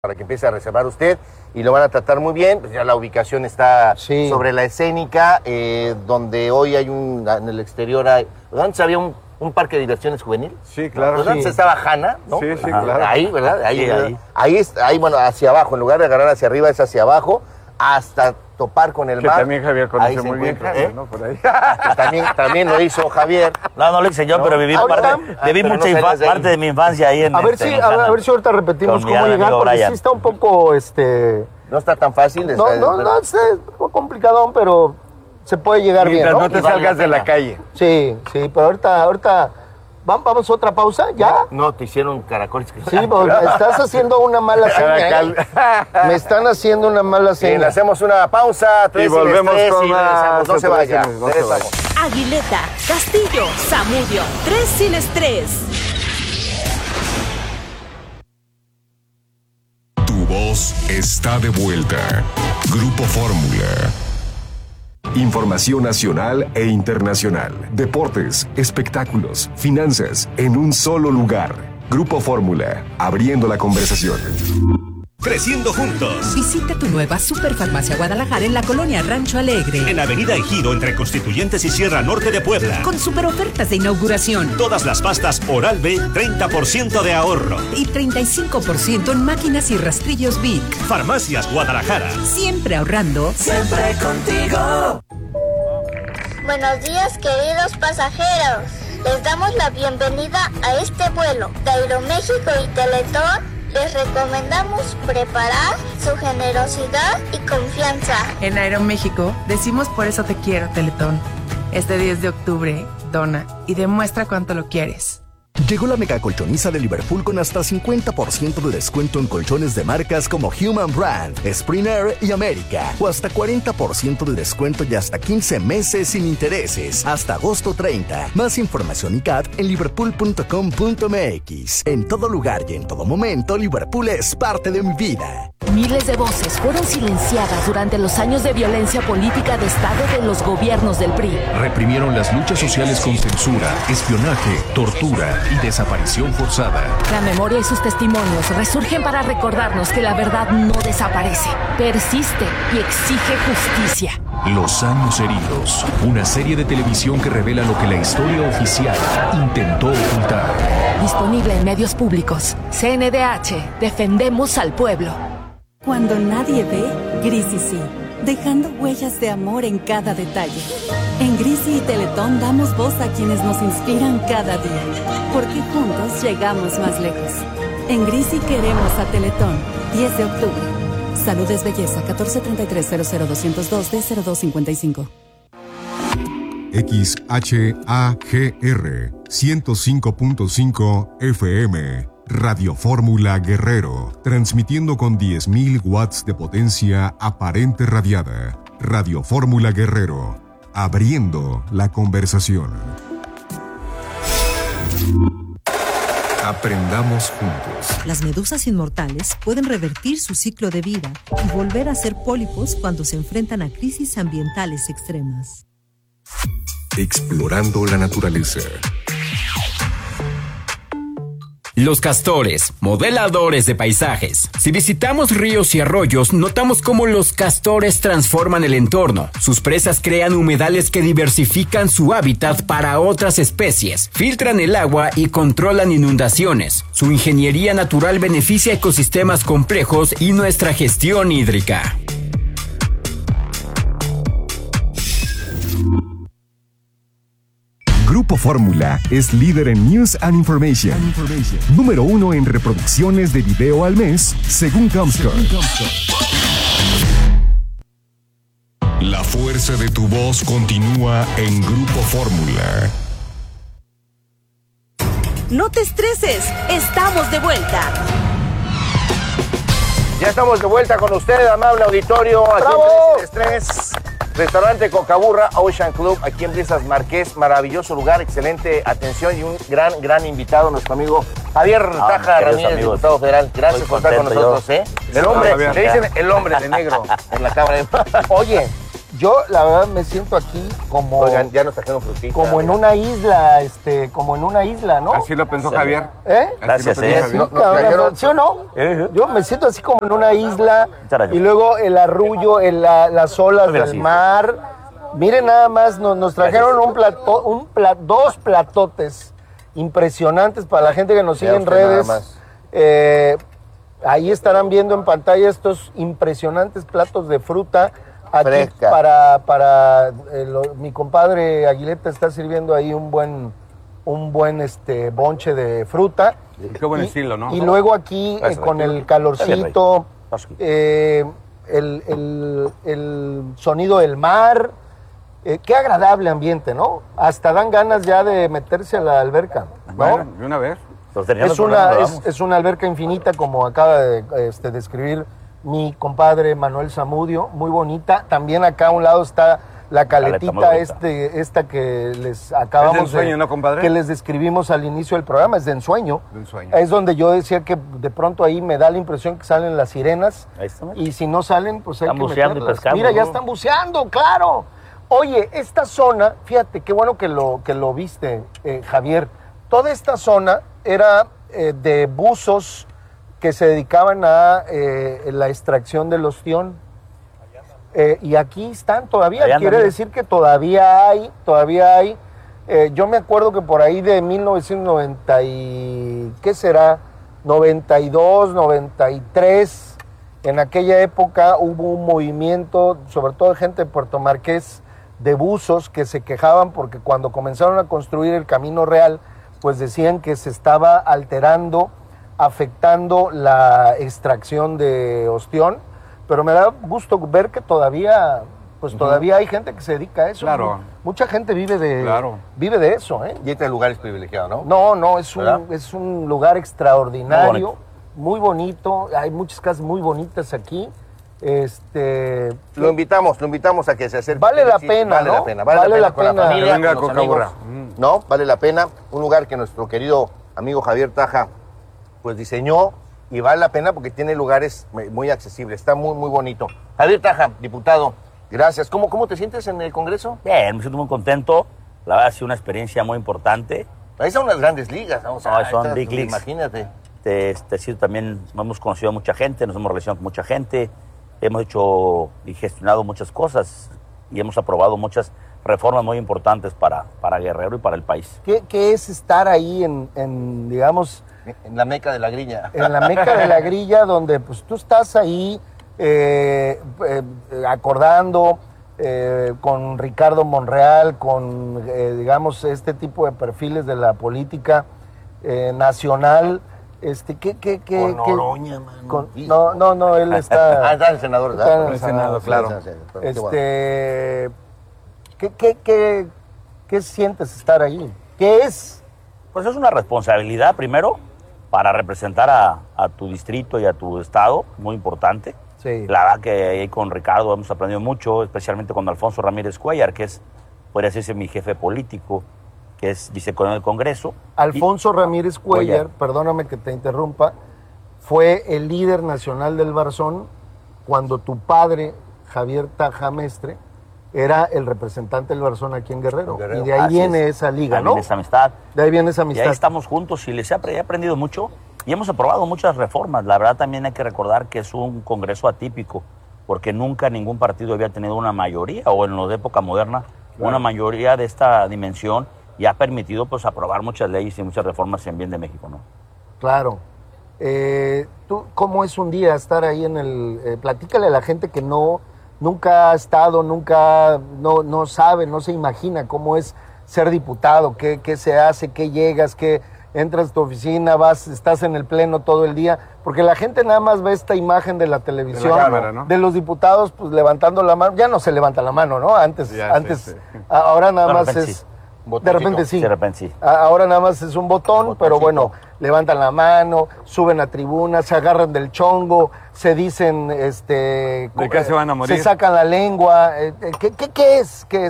para que empiece a reservar usted y lo van a tratar muy bien. Pues ya la ubicación está sobre la escénica, donde hoy hay en el exterior hay, antes había un parque de diversiones juvenil. Sí, claro. Pues antes estaba Hanna, ¿no? Sí, claro. Ahí, ¿verdad? Ahí, bueno, hacia abajo, en lugar de agarrar hacia arriba es hacia abajo, hasta topar con el mar. Que también Javier conoce muy bien, ¿no? Por ahí. También lo hizo Javier. No lo hice yo, pero viví parte de mi infancia ahí en a ver si ahorita repetimos cómo llegar, porque sí está un poco, No está tan fácil. No, es un poco complicado, pero se puede llegar mientras bien, ¿no? te salgas de la calle. Sí, pero ahorita... ¿Vamos a otra pausa? ¿Ya? No, te hicieron caracoles. Sí, pues, me estás haciendo una mala seña. Me están haciendo una mala seña. Bien, hacemos una pausa. Y volvemos con más. No se vaya. Aguileta, Castillo, Zamudio, 3 sin estrés. Tu voz está de vuelta. Grupo Fórmula. Información nacional e internacional. Deportes, espectáculos, finanzas, en un solo lugar. Grupo Fórmula, abriendo la conversación. Creciendo juntos. Visita tu nueva Superfarmacia Guadalajara en la colonia Rancho Alegre. En Avenida Ejido, entre Constituyentes y Sierra Norte de Puebla. Con super ofertas de inauguración. Todas las pastas Oral-B, 30% de ahorro. Y 35% en máquinas y rastrillos Vic. Farmacias Guadalajara. Siempre ahorrando. Siempre contigo. Buenos días, queridos pasajeros. Les damos la bienvenida a este vuelo de Aeroméxico y Teletón. Les recomendamos preparar su generosidad y confianza. En Aeroméxico decimos por eso te quiero, Teletón. Este 10 de octubre, dona y demuestra cuánto lo quieres. Llegó la mega colchoniza de Liverpool con hasta 50% de descuento en colchones de marcas como Human Brand, Spring Air y América. O hasta 40% de descuento y hasta 15 meses sin intereses. Hasta agosto 30. Más información y CAT en liverpool.com.mx. En todo lugar y en todo momento, Liverpool es parte de mi vida. Miles de voces fueron silenciadas durante los años de violencia política de Estado de los gobiernos del PRI. Reprimieron las luchas sociales con censura, espionaje, tortura y desaparición forzada. La memoria y sus testimonios resurgen para recordarnos que la verdad no desaparece, persiste y exige justicia. Los años heridos, una serie de televisión que revela lo que la historia oficial intentó ocultar. Disponible en medios públicos. CNDH, defendemos al pueblo. Cuando nadie ve, Grisi sí, dejando huellas de amor en cada detalle. En Grisi y Teletón damos voz a quienes nos inspiran cada día, porque juntos llegamos más lejos. En Grisi queremos a Teletón, 10 de octubre. Salud es belleza, 1433-00202-D0255. XHAGR 105.5 FM Radio Fórmula Guerrero, transmitiendo con 10.000 watts de potencia aparente radiada. Radio Fórmula Guerrero, abriendo la conversación. Aprendamos juntos. Las medusas inmortales pueden revertir su ciclo de vida y volver a ser pólipos cuando se enfrentan a crisis ambientales extremas. Explorando la naturaleza. Los castores, modeladores de paisajes. Si visitamos ríos y arroyos, notamos cómo los castores transforman el entorno. Sus presas crean humedales que diversifican su hábitat para otras especies, filtran el agua y controlan inundaciones. Su ingeniería natural beneficia ecosistemas complejos y nuestra gestión hídrica. Grupo Fórmula es líder en News and Information. Número 1 en reproducciones de video al mes, según Comscore. La fuerza de tu voz continúa en Grupo Fórmula. No te estreses, estamos de vuelta. Ya estamos de vuelta con usted, amable auditorio, aquí en Estrés. Restaurante Cocaburra Ocean Club, aquí en Brisas Marqués, maravilloso lugar, excelente atención y un gran invitado, nuestro amigo Javier Taja Ramírez, diputado federal. Gracias por estar con nosotros, El hombre, le dicen el hombre de negro en la cámara. Oye, Yo, la verdad, me siento aquí como... Oigan, ya nos trajeron frutita. Como en una isla, ¿no? Así lo pensó Javier. Gracias, ¿Sí o no? Yo me siento así como en una isla y luego el arrullo, las olas del mar. Miren nada más, nos trajeron dos platotes impresionantes para la gente que nos sigue en redes. Ahí estarán viendo en pantalla estos impresionantes platos de fruta. Aquí fresca. Mi compadre Aguileta está sirviendo ahí un buen bonche de fruta. Qué buen estilo, ¿no? Y luego aquí con el calorcito, el sonido del mar. Qué agradable ambiente, ¿no? Hasta dan ganas ya de meterse a la alberca, ¿no? Bueno, de una vez. Es una alberca infinita, como acaba de describir mi compadre Manuel Zamudio, muy bonita. También acá a un lado está la caletita, esta que les acabamos ¿Es de ensueño, no, compadre? Que les describimos al inicio del programa, es de ensueño. De ensueño. Es donde yo decía que de pronto ahí me da la impresión que salen las sirenas. Y si no salen, pues hay que meterlas. Mira, ya están buceando, claro. Oye, esta zona, fíjate, qué bueno que lo viste, Javier. Toda esta zona era de buzos que se dedicaban a la extracción del ostión. Y aquí están todavía, quiere decir que todavía hay. Yo me acuerdo que por ahí de 1990 ¿qué será? 92, 93, en aquella época hubo un movimiento, sobre todo de gente de Puerto Marqués, de buzos que se quejaban porque cuando comenzaron a construir el Camino Real, pues decían que se estaba alterando, afectando la extracción de ostión, pero me da gusto ver que todavía hay gente que se dedica a eso. Claro. Mucha gente vive de eso, ¿eh? Y este lugar es privilegiado, ¿no? No, es un lugar extraordinario, muy bonito, hay muchas casas muy bonitas aquí. Lo invitamos a que se acerque. Vale la pena, vale ¿no? la pena con la familia, venga con los Cocaburra. amigos. No, vale la pena. Un lugar que nuestro querido amigo Javier Taja pues diseñó y vale la pena porque tiene lugares muy accesibles. Está muy, muy bonito. Javier Taja, diputado, gracias. ¿Cómo te sientes en el Congreso? Bien, me siento muy contento. La verdad ha sido una experiencia muy importante. Ahí son unas grandes ligas. Son big leagues. Imagínate. También hemos conocido a mucha gente, nos hemos relacionado con mucha gente. Hemos hecho y gestionado muchas cosas y hemos aprobado muchas reformas muy importantes para Guerrero y para el país. ¿Qué es estar ahí en digamos... En la meca de la grilla. En la meca de la grilla, donde pues tú estás ahí acordando con Ricardo Monreal, con, digamos, este tipo de perfiles de la política nacional... Con Noroña, mano. No, él está... está el senador, ¿verdad? Está en el Senado, claro. ¿Qué sientes estar ahí? ¿Qué es? Pues es una responsabilidad, primero, para representar a tu distrito y a tu estado, muy importante. Sí. La verdad que ahí con Ricardo hemos aprendido mucho, especialmente con Alfonso Ramírez Cuellar, que podría decirse mi jefe político, que es vicecoronel del Congreso. Alfonso Ramírez Cuellar, perdóname que te interrumpa, fue el líder nacional del Barzón cuando tu padre, Javier Taja Mestre, era el representante del Barzón aquí en Guerrero. Y de ahí viene esa liga, ¿no? Viene esa amistad. De ahí viene esa amistad. Y ahí estamos juntos y les he aprendido mucho y hemos aprobado muchas reformas. La verdad también hay que recordar que es un Congreso atípico, porque nunca ningún partido había tenido una mayoría, o en la época moderna, una mayoría de esta dimensión, y ha permitido pues aprobar muchas leyes y muchas reformas en bien de México, ¿no? Claro. ¿Tú cómo es un día estar ahí en el... platícale a la gente que nunca ha estado, no sabe, no se imagina cómo es ser diputado, qué se hace, qué llegas, qué entras a tu oficina, estás en el pleno todo el día, porque la gente nada más ve esta imagen de la televisión, de la cámara, ¿no? De los diputados pues levantando la mano, ya no se levanta la mano, ¿no? Antes, sí. Ahora nada más es... De repente sí. Ahora nada más es un botón, pero bueno, levantan la mano, suben a tribuna, se agarran del chongo, se dicen, ¿de qué se van a morir? Se sacan la lengua. ¿Qué es?